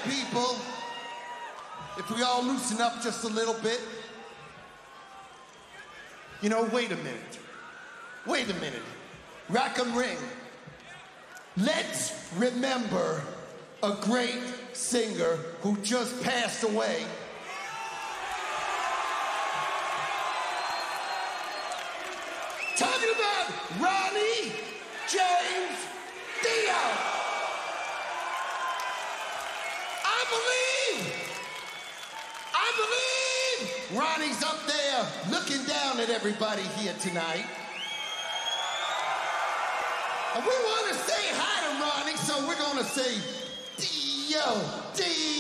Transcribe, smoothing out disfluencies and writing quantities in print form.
people, if we all loosen up just a little bit. You know, wait a minute. Wait a minute. Rack 'em Ring. Let's remember a great singer who just passed away. Talking about Ronnie James Dio. I believe Ronnie's up there looking down at everybody here tonight. And we want to say hi to Ronnie, so we're going to say Dio, Dio.